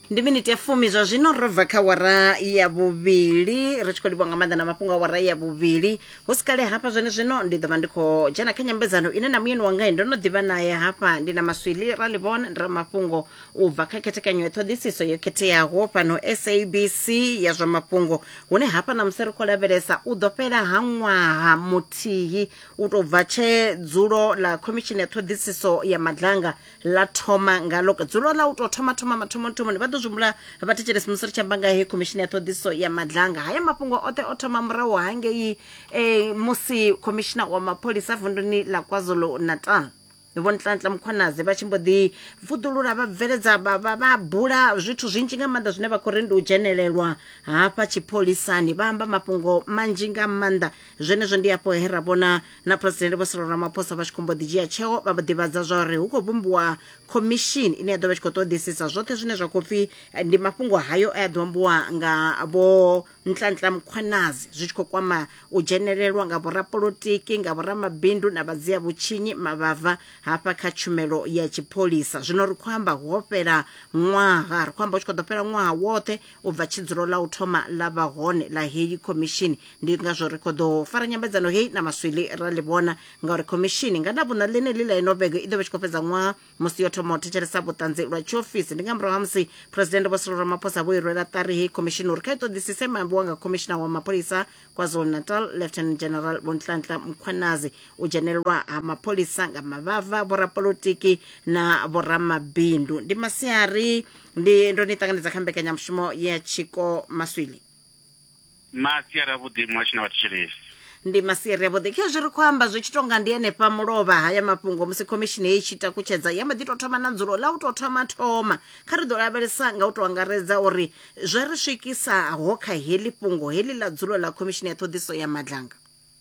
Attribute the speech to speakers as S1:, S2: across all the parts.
S1: Ndi minute ya 10 zwa zwino ro kha wara ya vhuvhili ri tshi khou livha nga maanḓa na mafhungo a wara ya vhuvhili hu si kale hafha zwino ndi ḓovha ndi khou dzhena kha nyambedzano ine na muyeni wanga ndo no ḓivha naye hafha ndi na Maswili ra ḽivhona ndi ra mafhungo u bva kha khethekanyo ya ṱhoḓisiso yo khetheaho fhano SABC ya zwa mafhungo hune hafha na musi ri khou lavhelesa u ḓo fhela ha ṅwaha muthihi u tou bva tshe dzulo la khomishini ya ṱhoḓisiso ya Madlanga la thoma ngalo dzulo la u tou thoma ndi vha ḓo zwimbula vhathetshelesi musi ri tshi amba nga he khomishini ya ṱhoḓisiso ya Madlanga haya mafhungo oṱhe o thoma murahu hangei musi khomishina wa mapholisa vunḓuni la KwaZulu Natal Vho Nhlanhla Mkhwanazi vha tshi mbo ḓi vuḓulula vha bveledza vha bula zwithu zwinzhi nga maanḓa zwine vha khou ri ndi u dzhenelelwa hafha tshipholisani vha amba mafhungo manzhi nga maanḓa zwenezwo ndi afho he ra vhona na President Vho Cyril Ramaphosa vha tshi khou mbo ḓi dzhia tsheo vha ḓivhadza zwa uri hu khou vhumbiwa commission ine ya ḓo vha tshi khou ṱoḓisisa zwoṱhe zwine zwa khou pfhi ndi mafhungo hayo a ḓo ambiwa nga Vho Nhlanhla Mkhwanazi zwi tshi khou kwama u dzhenelelwa nga vhorapolitiki nga vhoramabindu na vhadzia vhutshinyi mavhava hafha kha tshumelo ya tshipholisa zwino ri khou amba ho fhela ṅwaha ri khou amba u tshi khou ḓo fhela ṅwaha woṱhe u bva tshidzulo la u thoma la vha hone la heyi commission ndi ngazwo ri khou ḓo fara nyambedzano heyi na Maswili ra ḽivhona ngauri commission nga na vhuṋa ḽine ḽi ino vhege i ḓo vha tshi khou fhedza ṅwaha musi yo thoma u thetshelesa vhuṱanzi lwa tshiofisi ndi nga murahu ha musi President Vho Cyril Ramaphosa vho i rwela ṱari heyi commission uri kha i ṱoḓisise maambiwa nga commissioner wa mapholisa KwaZulu Natal Lieutenant General Vho Nhlanhla Mkhwanazi u dzhenelelwa ha mapholisa nga mavhava vhorapolitiki na vhoramabindu ndi masiari ndo ni ṱanganedza kha mbekanyamushumo ya Tshiko Maswili
S2: masiari avhuḓi mwashina vhathetshelesi
S1: ndi masiari avhuḓi kha zwi ri khou amba zwi tshi tonga ndi henefha mulovha haya mafhungo musi khomishini heyi tshi takutshedza ya mbo ḓi tou thoma na dzulo la u tou thoma kha ri ḓo lavhelesa nga u tou angaredza uri zwe ri swikisaho kha heḽi fhungo heḽi la dzulo la khomishini ya ṱhoḓisiso ya Madlanga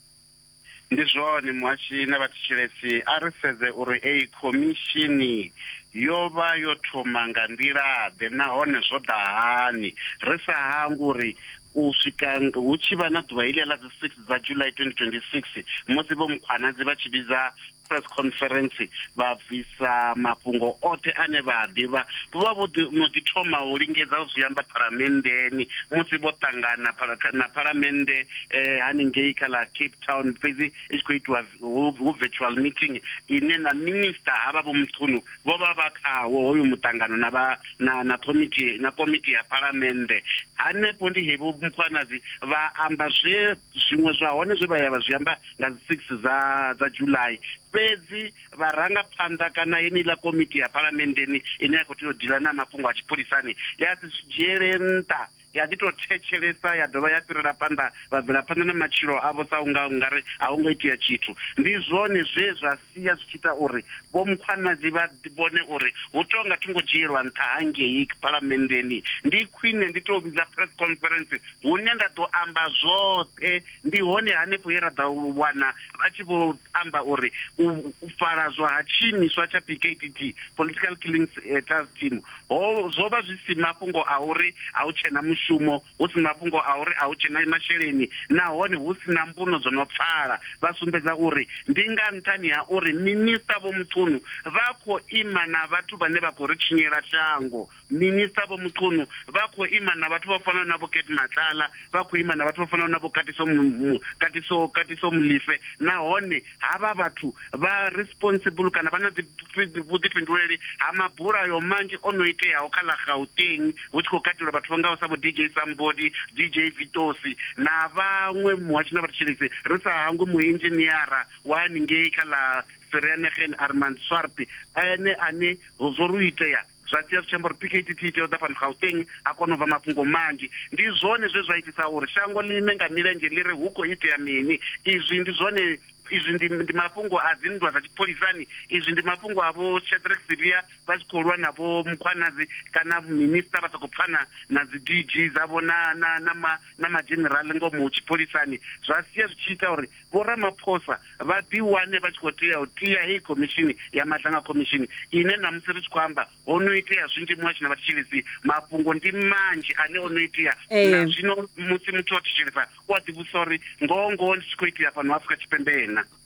S2: ndi zwone mwashi na vhathetshelesi a ri sedze uri eyi khomishini yo vha yo thoma nga nḓilaḓe nahone zwo ḓa hani ri sa hangwi uri u swika hu tshi vha na ḓuvha iḽia ḽa dzi 6 dza July 2026 musi Vho Mkhwanazi vha tshi vhidza press conference vha bvisa mafhungo oṱhe ane vha a ḓivha vha vho ḓi thoma u lingedza zwi amba phalamendeni musi vho ṱangana na phalamennde haningei kha ḽa Cape Town fhedzi i tshi khou itiwa hu virtual meeting ine na minister havha Vho Mthunu vho vha vha khawo hoyu muṱangano na komiti ya phalamennde hanefho ndi he Vho Mkhwanazi vha amba zwiṅwe zwa hone zwe vha ya vha zwi amba nga 6 dza July fhedzi vharangaphanḓa kana yeneiḽa komiti ya phalamendeni ine ya khou tea u dila na mafhungo a tshipholisani ya si dzhiele nṱha ya ḓi tou thetshelesa ya dovha ya fhirela phanḓa vha bvela phanḓa na matshilo avho sa ungari a hu ngo itea tshithu ndi zwone zwe zwa sia zwi tshi ita uri Vho Mkhwanazi vha vhone uri hu tonga thi ngo dzhielwa nṱha hangei phalamendeni ndi khwine ndi tou vhidza press conference hune nda ḓo amba zwoṱhe ndi hone hanefho ye ra ḓo wana vha tshi vho amba uri u faradzwa ha tshiimiswa tsha PKTT Political Killings Task Team zwo vha zwi si mafhungo a uri a u tshena mushumo hu si mafhungo a uri a hu tshena masheleni nahone hu si na mbuno dzo no pfala vha sumbedza uri ndi nga nṱhani ha uri minista Vho Mthunu vha khou ima na vhathu vhane vha khou ri tshinyela shango minista Vho Mthunu vha khou ima na vhathu vha fanaho na Vho Kate Matlala vha khou ima na vhathu vha fanaho na Vho Katiso Mlife nahone havha vhathu vha responsible kana vha na vhuḓifhinduleli ha mabulayo manzhi o no iteaho kha ḽa Gauteng hu tshi khou katelwa vhathu vha ngaho sa Vho DJ Sambodi DJ Vitosi na vhaṅwe muhashi na vhathetshelesi ri sa hangwi muinzhiniara wa haningei kha ḽa Vereeniging Armand Swart ane zwo ri itea zwa sia zwi tshi amba uri PKTT tea u ḓa fhano Gauteng a kona u bva mafhungo manzhi ndi zwone zwe zwa itisa uri shango ḽime nga milenzhe ḽi ri hu khou itea mini izwi ndi zwone izwi ndi mafhungo a dzinndwa dza tshipholisani izwi ndi mafhungo a Vho Shadrack Sibiya vha tshi khou lwa na Vho Mkhwanazi kana minista vha sa khou pfana na dzi DG dzavho na mageneral ngomu tshipholisani zwa sia zwi tshi ita uri Vho Ramaphosa vha ḓi wane vha tshi khou tea u tia heyi khomishini ya Madlanga commission ine na musi ri tshi khou amba ho no itea zwinzhi mwashi na vhathetshelesi mafhungo ndi manzhi ane o no itea na zwino musi muthu o thetshelesa u a ḓivhusa uri ngoho ndi tshi khou itea fhano Afrika Tshipembe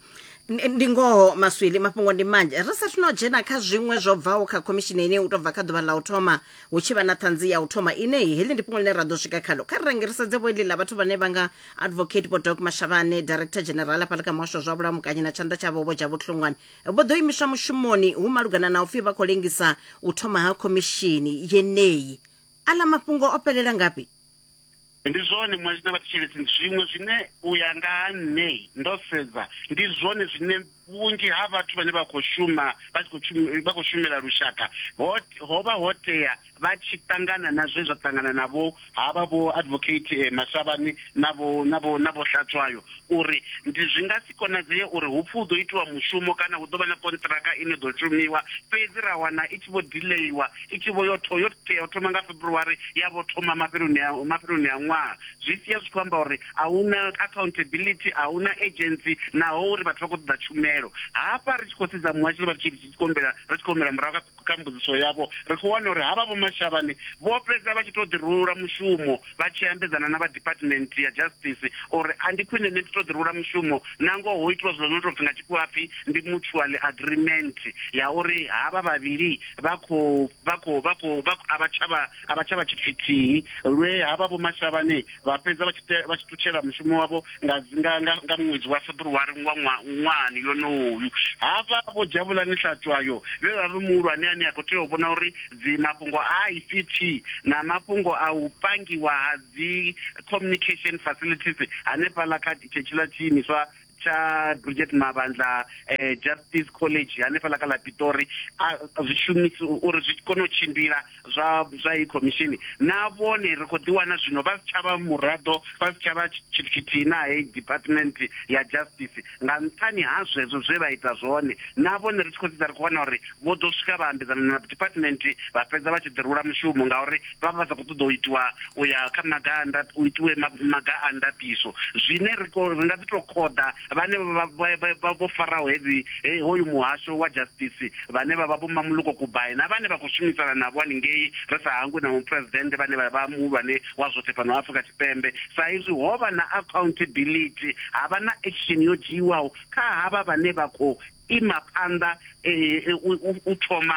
S1: ndi ngoho Maswili mafhungo ndi manzhi ri sathu no dzhena kha zwiṅwe zwo bvaho kha khomishini ine u tou bva kha ḓuvha ḽa u thoma hu tshi vha na ṱhanzi ya u thoma ine heḽi ndi fhungo ḽine ra ḓo swika khalo kha ri rengeresedze vho iḽi ḽa vhathu vhane vha nga advocate vho Dok Mashavhane director general afha kha muhasho zwa vhulamukanyi na tshanḓa tshavho vho Jabu Tlhungwane vho ḓo imiswa mushumoni hu malugana na u pfhi vha khou lengisa u thoma ha khomishini yeneyi aḽa mafhungo o fhelela ngafhi
S2: ndi zwone mwazina vhathetshelesi zwiṅwe zwine u ya nga ha nṋe ndo sedza ndi zwone zwine vhunzhi ha vhathu vhane vha khou shuma vha khou shumela lushaka ho vha ho tea vha tshi ṱangana na zwe zwa ṱangana navho havha vho advocate Mashavhane navho Hlatshwayo uri ndi zwi nga si konadzee uri hupfi hu ḓo itiwa mushumo kana hu ḓo vha na kontraka ine ḓo shumiwa fhedzi ra wana i tshi vho delayiwa i tshi vho yo tea u thoma nga February ya vho thoma mafheloni ya ṅwaha zwi sia zwi khou amba uri a huna accountability a huna agency naho uri vhathu vha khou ṱoḓa tshumelo hafha ri tshi khou sedza muhasho vha tshi kombela murahu kha mbudziso yavho ri khou wana uri havha vho Mashavhane vho fhedza vha tshi tou ḓirula mushumo vha tshi ambedzana na vha department ya justice uri a ndi khwine nṋe ndi tou ḓirula mushumo nangoho ho itiwa zwino no tou pfi nga tshikhuwapfi ndi mutual agreement ya uri havha vhavhili a vha tshavha tshithihi lwe havha vho Mashavhane vha fhedza vha tshi ṱutshela mushumo wavho nga ṅwedzi wa February ṅwahani yonoyu hafha vho Javulani Hlatshwayo vhe vha muhulwane ane a khou tea u vhona uri mafhungo a ICT na mafhungo a u pangiwa ha dzi communication facilities hanefhaḽa kha tshetshiḽa tshiimiswa cha Bridget Mabandla Justice College hanefhaḽa kha ḽa Pitori zwishumisi uri zwi kone u tshimbila zwa i commission na vhone ri khou ḓiwana zwino vha si tshavha muraḓo vha si tshavha tshithihi na heyi department ya justice nga nṱhani ha zwezwo zwe vha ita zwone na vhone ri tshi khou sedza ri khou wana uri vho ḓo swika vha ambedzana na department vha fhedza vha tshi ḓirula mushumo ngauri vha vha sa khou ṱoḓa u itiwa u ya kha u itiwe maga a ndaṱiso zwine ri nga ḓi tou khoḓa vhane vho faraho hoyu muhasho wa justice vhane vha vha vho Mamuluko Kubai na vhane vha khou shumisana navho haningei ri sa hangwi na mupresidente vhane vha muhulwane wa zwoṱhe fhano Afrika Tshipembe sa izwi ho vha na accountability ha vha na action yo dzhiiwaho kha havha vhane vha khou ima phanḓa u thoma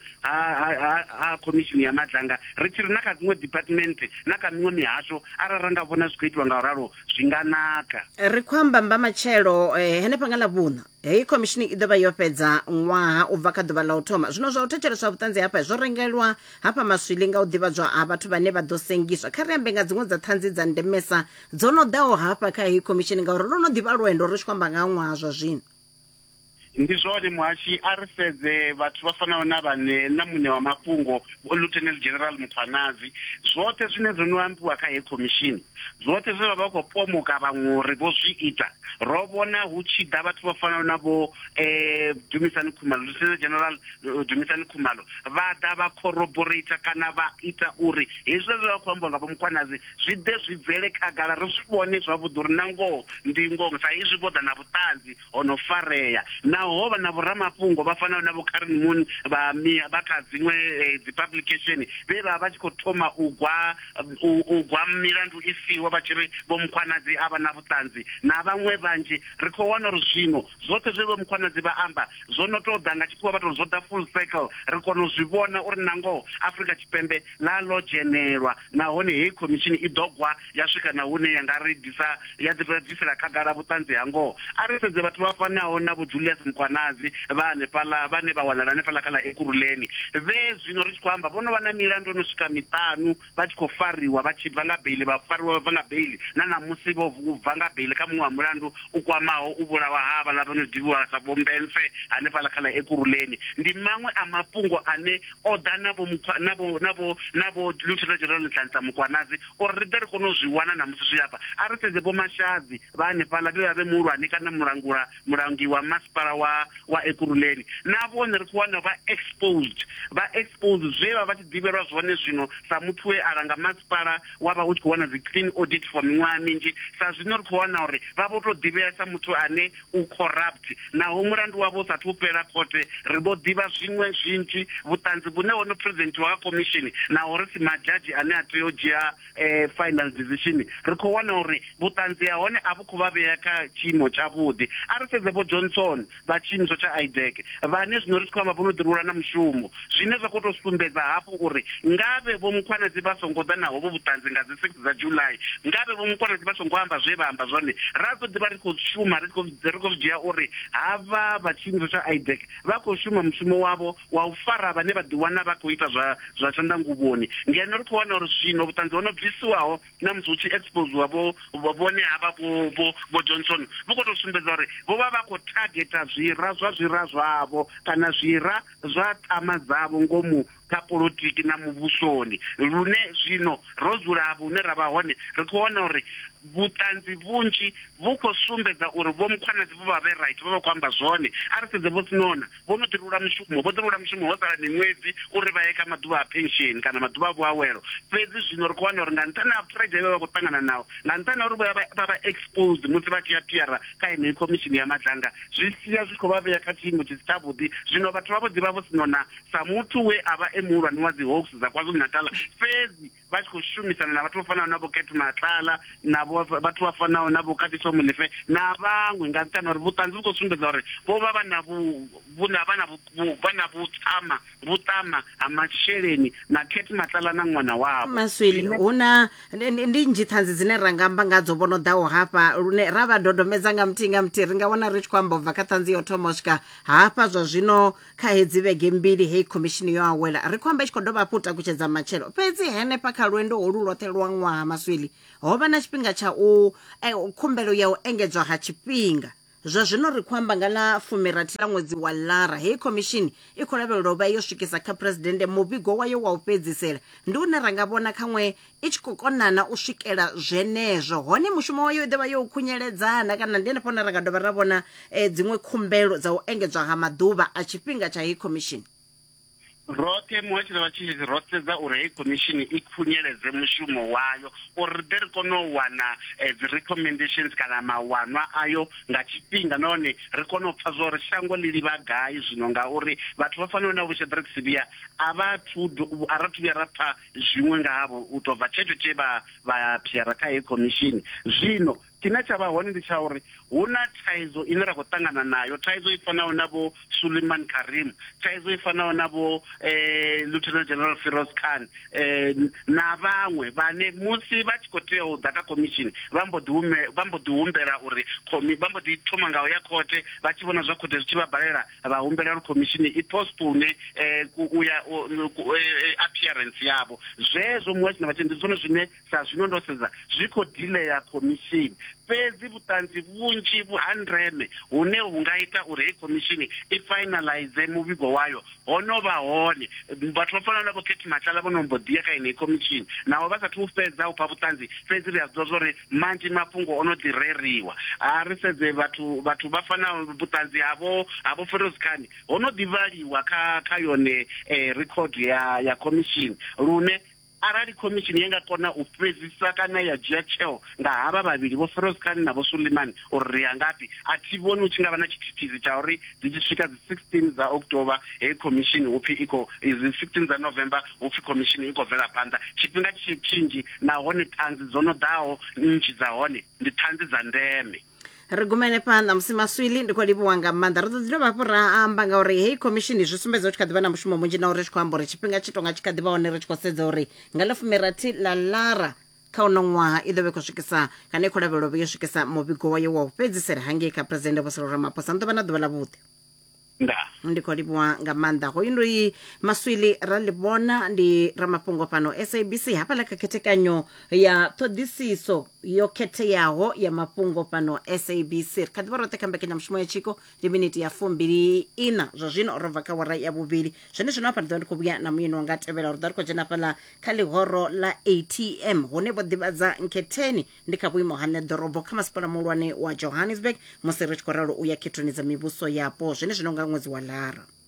S2: ha khomishini ya madlanga ri tshi ri na kha dziṅwe department na kha miṅwe mihasho arali ra nga vhona zwi khou itiwa nga uralo zwi nga naka
S1: ri khou amba matshelo henefha nga ḽavhuṋa heyi khomishini i ḓo vha yo fhedza ṅwaha u bva kha ḓuvha ḽa u thoma zwino zwa u thetsheleswa vhuṱanzi hafha zwo rengelwa hafha Maswili nga u ḓivhadzwa ha vhathu vhane vha ḓo sengiswa kha ri ambe nga dziṅwe dza ṱhanzi dza ndemesa dzo no ḓaho hafha kha heyi khomishini ngauri ro no ḓivha lwendo ri tshi khou amba nga ṅwaha zwa zwino
S2: ndi zwone muhashi a ri sedze vhathu vha fanaho na muṋe wa mafhungo Lieutenant General Mkhwanazi zwoṱhe zwine zwo no ambiwa kha heyi khomishini zwoṱhe zwe vha vha khou pomoka vhaṅwe uri vho zwi ita ro vhona hu tshi ḓa vhathu vha fanaho na vho Dumisani Khumalo Lieutenant General Dumisani Khumalo vha ḓa vha corroborate kana vha ita uri hezwi zwe vha khou ambiwa nga vho Mkhwanazi zwi ḓe zwi bvele khagala ri zwi vhone zwavhuḓi uri na ngoho ndi ngoho sa izwi vho ḓa na vhuṱanzi ho no fareya naho vha na vhoramafhungo vha fanaho na vho Karen Moon vha kha dziṅwe dzi publication vhe vha tshi khou thoma u gwa milandu isiwa vha tshi ri vho Mkhwanazi a vha na vhuṱanzi na vhaṅwe vhanzhi ri khou wana uri zwino zwoṱhe zwe vho Mkhwanazi vha amba zwo no tou ḓa nga tshikhuwa vha tou zwo ḓa full circle ri kona u zwi vhona uri na ngoho Afrika Tshipembe ḽa ḽo dzhenelwa nahone heyi khomishini i ḓo gwa ya swika na hune ya nga ri disela khagala vhuṱanzi ha ngoho a ri sedze vhathu vha fanaho na vho Julius Mkhwanazi vhane vha wanala hanefhaḽa kha ḽa Ekurhuleni vhe zwino ri tshi khou amba vhono vha na milandu no swika miṱanu vha tshi khou fariwa vha tshi bva nga beili vha fariwa vha nga beili na namusi vho bva nga beili kha muṅwe wa mulandu u kwamaho u vhulawa havha ḽa vhono ḓivhiwa sa vho Mbense hanefhaḽa kha ḽa Ekurhuleni ndi maṅwe a mafhungo ane o ḓa na vho Lieutenant General Nhlanhla Mkhwanazi uri ri ḓe ri kone u zwi wana namusi zwi hafha a ri sedze vho Mashadzi vha hanefhaḽa vhe vha vhe muhulwane kana mulangi wa masipala wa Ekurhuleni navone ri kuwana va exposed zve va tshi ḓivhelwa zwone zwino sa muthu we a langa masipala wa vha u tshi khou wana dzi clean audit for miṅwaha minzhi sa zwino ri khou wana uri vha vho to ḓivhea sa muthu ane u corrupt naho mulandu wavho sathu u fhela khothe ri vho ḓivha zwiṅwe zwinzhi vhuṱanzi vhune wono president wa commission naho ri si majaji ane a tea u dzhia final decision ri khou wana uri vhuṱanzi ha hone a vhu khou vha vhea kha tshiimo tshavhuḓi a ri sedze vho Johnson vha tshiimiswa tsha IDEC vhane zwino ri tshi khou amba vho no ḓirula na mushumo zwine zwa khou tou sumbedza hafhu uri ngavhe vho Mkhwanedzi vha songo ḓa naho vho vhuṱanzi nga dzi 6 dza July ngavhe vho Mkhwanedzi vha songo amba zwe vha amba zwone ra ḓo ḓivha ri khou shuma ri khou dzhia uri hava vha tshiimiswa tsha IDEC vha khou shuma mushumo wavho wa u fara vhane vha ḓiwana vha khou ita zwa tshandanguvhoni ngeno ri khou wana uri zwino vhuṱanzi ho no bvisiwaho na musi hu tshi expose wavho vhone hava vho Johnson vho khou tou sumbedza uri vho vha vha khou targeta zwira zwavho kana zwira zwa tama dzavho ngomu kha polotiki na muvhusoni lune zwino ro dzula hafho hune ra vha hone ri khou wana uri vhuṱanzi vhunzhi vhu khou sumbedza uri vho Mkhwanedzi vho vha vhe right vho vha khou amba zwone a ri sedze vho Sinona vho no ḓirula mushumo ho sala miṅwedzi uri vha ye kha maḓuvha a pension kana maḓuvha a vhuawelo fhedzi zwino ri khou wana uri nga nṱhani ha pressure vha khou ṱangana nawo nga nṱhani ha uri vha vha exposed musi vha tshi ya PR kha heneyi commission ya Madlanga zwi sia zwi khou vha vhea kha tshiimo tshi si tshavhuḓi zwino vhathu vha vho ḓivha vho Sinona sa muthu we a vha muhulwane wa dzi Hawks dza KwaZulu-Natal fhedzi vha tshi khou shumisana na vhathu vha fanaho na vho Kate Matlala na vhathu vha fanaho na vho Katiso Molefe na vhaṅwe nga nṱhani uri vhuṱanzi vhu khou sumbedza uri vho vha vha na vhuṱama ha masheleni na Kate Matlala na ṅwana wavho
S1: Maswili huna ndi nnzhi ṱhanzi dzine ra nga amba ngadzo vho no ḓaho hafha lune ra vha dodomedza nga muthihi ri nga wana ri tshi khou amba ubva kha ṱhanzi yo thoma u swika hafha zwa zwino kha hedzi vhege mbili hei commission yo awela ri khou amba i tshi khou dovha hafhu u takutshedza matshelo fhedzi henefha kha lwendo holu lwoṱhe lwa ṅwaha Maswili ho vha na tshifhinga tsha u khumbelo ya u engedzwa ha tshifhinga zwa zwino ri khou amba nga ḽa 13 ḽa ṅwedzi wa Lara hei commission i khou lavhelelwa u vha yo swikisa kha president muvhigo wayo wa u fhedzisela ndi une ra nga vhona khaṅwe i tshi khou konana u swikela zwenezwo hone mushumo wayo i ḓovha yo khunyeledzana kana ndi henefho hone ra nga dovha ra vhona dziṅwe khumbelo dza u engedzwa ha maḓuvha a tshifhinga tsha hei commission
S2: roṱhe muhatshelo vha tshi ro sedza uri hei commission i khunyeledze mushumo wayo uri ri kone u wana dzi recommendations kana mawanwa ayo nga tshifhinga nahone ri kone u pfa zwa uri shango ḽi livha gai zwino ngauri vhathu vha fanela na Shadrack Sibiya a rathu vhuya ra pfa zwiṅwe nga havho u tou bva tshetsho tshe vha phiyara kha hei commission zwino tshine tsha vha hone ndi tsha uri hu na thaidzo ine ra khou ṱangana nayo thaidzo i fanaho na vho Suleiman Karim thaidzo i fanaho na vho Lieutenant General Firoz Khan na vhaṅwe vhane musi vha tshi khou tea u ḓa kha commission vha mbo ḓi humbela uri vha mbo ḓi thoma nga u ya khothe vha tshi vhona zwa khothe zwi tshi vha balela vha humbela uri commission i postpone appearance yavho zwezwo muhatshelo vha tshi ndi zwone zwine sa zwino ndo sedza zwi khou delaya commission fhedzi vhuṱanzi vhunzhi ha ndeme hune hu nga ita uri hei commission i finalize muvhigo wayo ho no vha hone vhathu vha fanela na vho Kate Matlala vho no mbo ḓi ya kha heneyi commission naho vha sathu fhedza u pha vhuṱanzi fhedzi ri a zwiḓivha zwa uri manzhi mafhungo o no ḓireriwa a ri sedze vhathu vha fanaho vhuṱanzi havho Firoz Khan ho no ḓivhaliwa kha yone record ya commission lune arali commission yenga kona u fhedzisa kana ya dzhia tsheo nga havha vhavhili vho Firoz Khan na vho Suleiman uri ri angafhi a thi vhoni u tshi nga vha na tshithithizi tsha uri dzi tshi swika dzi 16 dza October hei commission uphi iko izi 16 dza November uphi commission iko bvela phanḓa tshifhinga tshinzhi nahone ṱhanzi dzo no ḓaho nnzhi dza hone ndi ṱhanzi dza ndeme
S1: ri gumene phanḓa musi Maswili ndi khou livhuwa nga maanḓa ri ḓo dovha hafhu ra amba nga uri hei commission zwi sumbedza u tshi kha ḓivha na mushumo munzhi na uri ri tshi khou amba uri tshifhinga tshi tonga tshi kha ḓivha hone ri tshi khou sedza uri nga ḽa 13 ḽa Lara kha uno ṅwaha i ḓo vha i khou swikisa kana i khou lavhelelwa yo swikisa muvhigo wayo wa u fhedzisela hangei kha president Vho Cyril Ramaphosa ndi ḓovha na ḓuvha ḽa vhuḓi
S2: nda
S1: ndi khou livhuwa nga maanḓa hoyu ndi Maswili ra ḽivhona ndi ramafhungo fhano SABC hafhaḽa kha khethekanyo ya ṱhoḓisiso yo khetheaho ya mafhungo fhano SABC ri kha ḓivha roṱhe kha mbekanyamushumo ya tshiko ndi miniti ya 24 zwa zwino ro bva kha awara ya vhuvhili zwene zwino hafha ndi ḓo ndi khou vhuya na muyeni wanga tevhela ri ḓo ri khou dzhena fhaḽa kha ḽihoro ḽa ATM hune vho ḓivhadza nkhetheni ndi kha vhuimo ha ḓorobo kha masipala muhulwane wa Johannesburg musi ri tshi khou ralo u ya khethoni dza mivhuso yapo zwene zwino nga ṅwedzi wa Lara.